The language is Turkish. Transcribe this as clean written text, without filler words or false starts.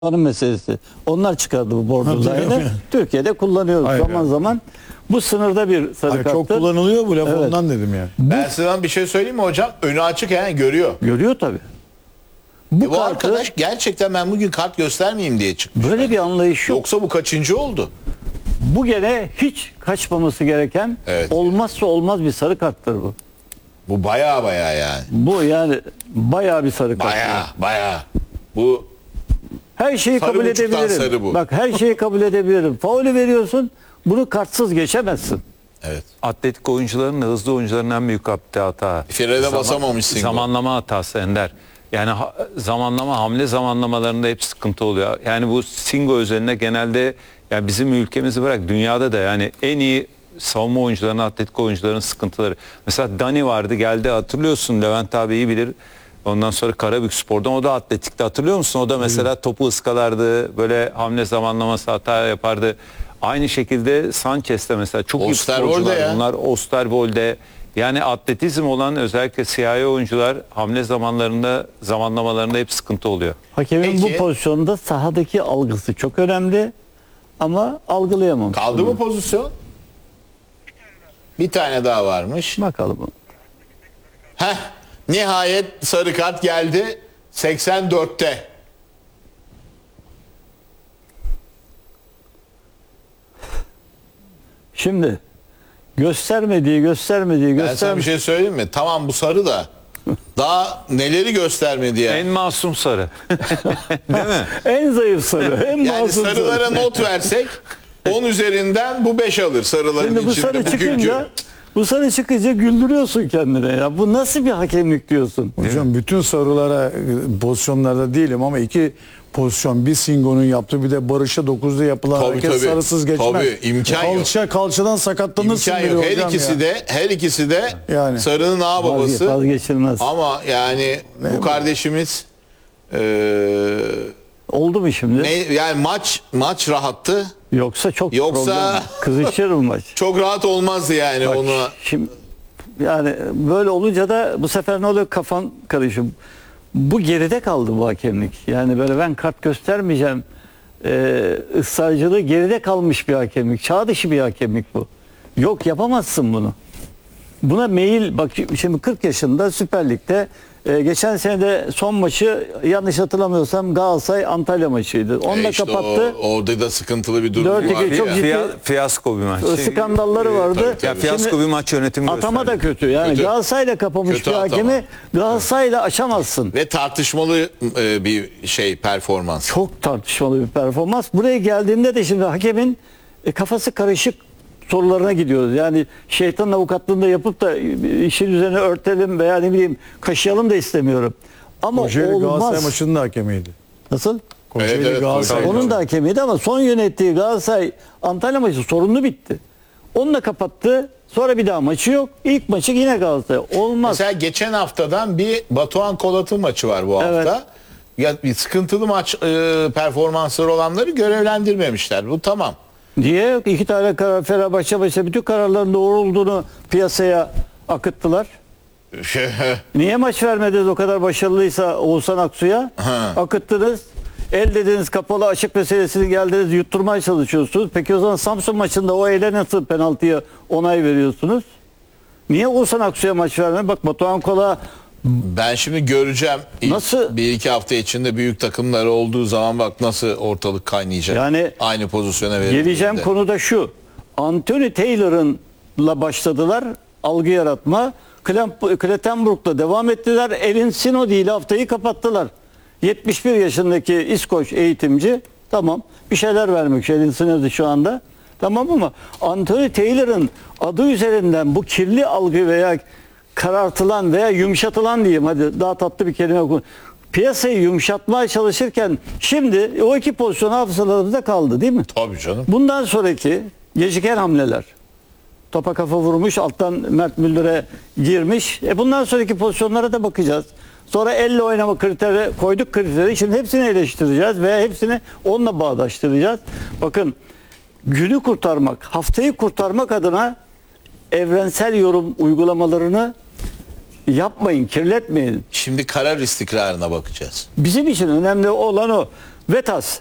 meselesi. Onlar çıkardı bu borderline'ı. Türkiye'de kullanıyoruz Hayır, zaman zaman. Bu sınırda bir sarı Hayır, karttır. çok kullanılıyor bu laf, Evet. ondan dedim yani. Ben size bir şey söyleyeyim mi hocam? Önü açık yani görüyor. Görüyor tabii. Bu Bu kartı arkadaş gerçekten ben bugün kart göstermeyeyim diye çıkmış. böyle bir anlayış yok. Yoksa bu kaçıncı oldu? Bu gene hiç kaçmaması gereken Evet. olmazsa olmaz bir sarı karttır bu. Bu baya yani. Bu yani bayağı bir sarı kart. Baya. Bu Her şeyi Sarı kabul buçuktan edebilirim. sarı bu. Bak her şeyi kabul edebilirim. Faulü veriyorsun. Bunu kartsız geçemezsin. evet. Atletik oyuncuların da hızlı oyuncuların en büyük yaptığı hata. Frene basamamışsın. Zamanlama hatası Ender. Yani hamle zamanlamalarında hep sıkıntı oluyor. Yani bu Singo özelinde genelde yani bizim ülkemizi bırak dünyada da yani en iyi savunma oyuncularının, atletik oyuncuların sıkıntıları. Mesela Dani vardı, geldi, hatırlıyorsun, Levent abi iyi bilir. Ondan sonra Karabükspor'dan, o da atletikte, hatırlıyor musun? O da mesela topu ıskalardı, böyle hamle zamanlaması hata yapardı. Aynı şekilde Sanchez'de mesela çok iyi Osterwolde futbolcular ya. bunlar. Osterwolde. Yani atletizm olan özellikle siyahi oyuncular hamle zamanlamalarında hep sıkıntı oluyor. Hakemin Peki. bu pozisyonda sahadaki algısı çok önemli ama algılayamamış. Kaldı mı pozisyon? Bir tane daha varmış. Bakalım. Heh, nihayet sarı kart geldi 84'te. Şimdi göstermediği Ben sana bir şey söyleyeyim mi? Tamam bu sarı da daha neleri göstermedi ya. En masum sarı. Değil mi? en zayıf sarı, en Yani masum sarılara sarı. not versek 10 üzerinden bu 5 alır sarıların Şimdi bu içinde. sarı bugünkü. çıkınca güldürüyorsun kendine ya. Bu nasıl bir hakemlik diyorsun? Hocam bütün sorulara pozisyonlarda değilim ama iki pozisyon, bir Singo'nun yaptığı bir de Barış'a 9'da yapılan Tabii, hareket tabii. sarısız geçmez. Tabii, imkan yok. Kalçadan sakatlanırsın İmkan bile yok. hocam Her ikisi de Yani. sarının ağababası. Vazgeçilmez. Ama yani bu kardeşimiz Oldu mu şimdi? yani maç rahattı. Yoksa çok Yoksa- problem. Kızışır mı maç? Çok rahat olmazdı yani Bak, onu. Şimdi yani böyle olunca da bu sefer ne oluyor, kafan karışıyor. Bu geride kaldı bu hakemlik. Yani böyle ben kart göstermeyeceğim ısrarcılığı geride kalmış bir hakemlik. Çağ dışı bir hakemlik bu. Yok, yapamazsın bunu. Buna meyil, bak şimdi 40 yaşında Süper Lig'de geçen sene de son maçı yanlış hatırlamıyorsam Galatasaray Antalya maçıydı. Onu da İşte kapattı. orada da sıkıntılı bir durum 4-2 var. çok ciddi Fiyasko bir maç. skandalları vardı. tabii. Ya fiyasko Şimdi bir maç yönetimi atama da gösterdi. kötü. Yani Kötü. Galatasaray'la kapamış Kötü bir hakemi Galatasaray'la aşamazsın. Ve tartışmalı bir performans. Çok tartışmalı bir performans. Buraya geldiğinde de şimdi hakemin kafası karışık sorularına gidiyoruz. Yani şeytanın avukatlığını da yapıp da işin üzerine örtelim veya ne bileyim kaşıyalım da istemiyorum. Ama Kocaeli Galatasaray olmaz. maçının da hakemiydi. Nasıl? Kocaeli Evet, Galatasaray. Kocaeli. Onun da hakemiydi ama son yönettiği Galatasaray Antalya maçı sorunlu bitti. Onu da kapattı. Sonra bir daha maçı yok. İlk maçı yine Galatasaray. Olmaz. Mesela geçen haftadan bir Batuhan Kolat'ın maçı var bu hafta. Evet. Ya bir sıkıntılı maç performansları olanları görevlendirmemişler. Bu tamam. Niye? İki tane karar Fenerbahçe maçı bütün kararların doğru olduğunu piyasaya akıttılar. Niye maç vermediniz o kadar başarılıysa Oğuzhan Aksu'ya? Ha. Akıttınız. El dediniz, kapalı açık meselesini geldiniz yutturmaya çalışıyorsunuz. Peki o zaman Samsun maçında o ele nasıl penaltıya onay veriyorsunuz? Niye Oğuzhan Aksu'ya maç vermediniz? Bak Batuhan Kola Ben şimdi göreceğim. Nasıl? Bir iki hafta içinde büyük takımlar olduğu zaman bak nasıl ortalık kaynayacak. Yani aynı pozisyona verildiğinde. geleceğim konu da şu. Anthony Taylor'ınla başladılar algı yaratma. Klettenburg'la devam ettiler. Elin Sinodi ile haftayı kapattılar. 71 yaşındaki İskoç eğitimci, tamam bir şeyler vermek Elin Sinodi şu anda. Tamam ama Anthony Taylor'ın adı üzerinden bu kirli algı veya karartılan veya yumuşatılan diyeyim, hadi daha tatlı bir kelime kullan. Piyasayı yumuşatmaya çalışırken şimdi o iki pozisyon hafızalarımızda kaldı değil mi? Tabii canım. Bundan sonraki geciken hamleler. Topa kafa vurmuş, alttan Mert Müldür'e girmiş. Bundan sonraki pozisyonlara da bakacağız. Sonra elle oynama kriteri koyduk kriteri. Şimdi hepsini eleştireceğiz ve hepsini onunla bağdaştıracağız. Bakın, günü kurtarmak, haftayı kurtarmak adına evrensel yorum uygulamalarını yapmayın, kirletmeyin. Şimdi karar istikrarına bakacağız. Bizim için önemli olan o. Vetas